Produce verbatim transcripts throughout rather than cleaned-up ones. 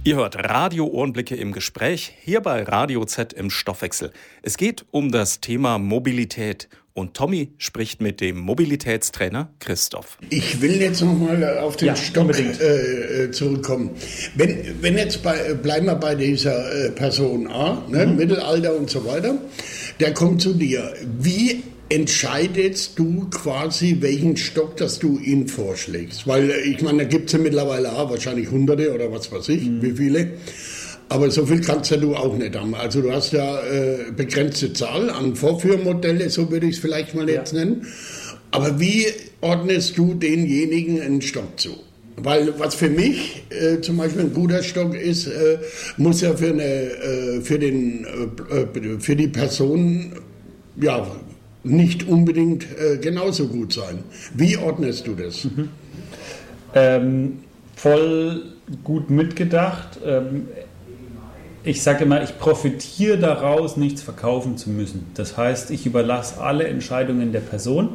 Ihr hört Radio-Ohrenblicke im Gespräch, hier bei Radio Z im Stoffwechsel. Es geht um das Thema Mobilität und Tommy spricht mit dem Mobilitätstrainer Christoph. Ich will jetzt nochmal auf den ja, Stock äh, zurückkommen. Wenn, wenn jetzt bei, bleiben wir bei dieser äh, Person A, ne, mhm. Mittelalter und so weiter, der kommt zu dir. Wie entscheidest du quasi, welchen Stock, dass du ihn vorschlägst? Weil ich meine, da gibt es ja mittlerweile auch wahrscheinlich Hunderte oder was weiß ich, mhm. wie viele. Aber so viel kannst ja du auch nicht haben. Also du hast ja äh, begrenzte Zahl an Vorführmodelle, so würde ich es vielleicht mal jetzt ja. nennen. Aber wie ordnest du denjenigen einen Stock zu? Weil was für mich äh, zum Beispiel ein guter Stock ist, äh, muss ja für, eine, äh, für, den, äh, für die Person ja, nicht unbedingt äh, genauso gut sein. Wie ordnest du das? Mhm. Ähm, voll gut mitgedacht. Ähm, ich sage immer, ich profitiere daraus, nichts verkaufen zu müssen. Das heißt, ich überlasse alle Entscheidungen der Person,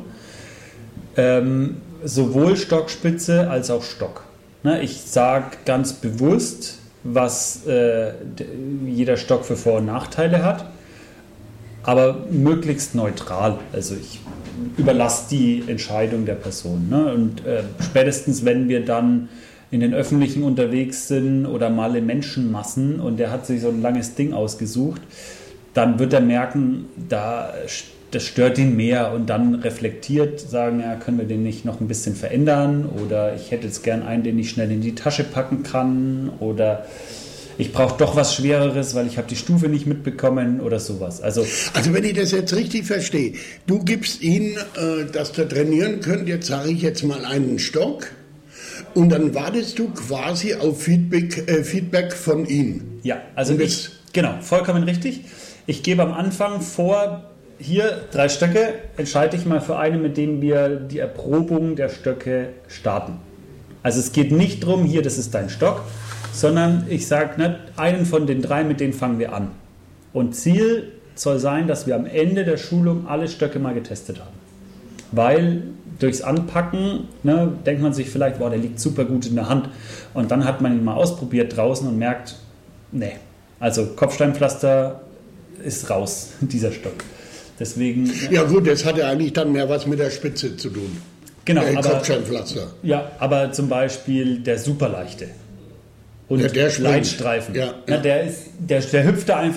ähm, sowohl Stockspitze als auch Stock. Ne, ich sage ganz bewusst, was äh, jeder Stock für Vor- und Nachteile hat, aber möglichst neutral. Also ich überlasse die Entscheidung der Person. Ne? Und äh, spätestens, wenn wir dann in den Öffentlichen unterwegs sind oder mal in Menschenmassen und der hat sich so ein langes Ding ausgesucht, dann wird er merken, da, das stört ihn mehr und dann reflektiert, sagen, ja, können wir den nicht noch ein bisschen verändern oder ich hätte jetzt gern einen, den ich schnell in die Tasche packen kann oder ich brauche doch was Schwereres, weil ich habe die Stufe nicht mitbekommen oder sowas. Also, also wenn ich das jetzt richtig verstehe, du gibst ihnen, äh, dass ihr trainieren könnt, jetzt sage ich jetzt mal einen Stock und dann wartest du quasi auf Feedback, äh, Feedback von ihnen. Ja, also ich, genau, vollkommen richtig. Ich gebe am Anfang vor, hier drei Stöcke, entscheide ich mal für einen, mit dem wir die Erprobung der Stöcke starten. Also es geht nicht darum, hier, das ist dein Stock, sondern ich sage, ne, einen von den drei, mit denen fangen wir an. Und Ziel soll sein, dass wir am Ende der Schulung alle Stöcke mal getestet haben. Weil durchs Anpacken ne, denkt man sich vielleicht, boah, der liegt super gut in der Hand. Und dann hat man ihn mal ausprobiert draußen und merkt, nee, also Kopfsteinpflaster ist raus, dieser Stock. Deswegen, ja gut, das hat ja eigentlich dann mehr was mit der Spitze zu tun. Genau, der aber, Kopfsteinpflaster. Ja, aber zum Beispiel der Superleichte. Und ja, der Leitstreifen. Ja, ja. Ja, der, ist, der, der hüpft da einfach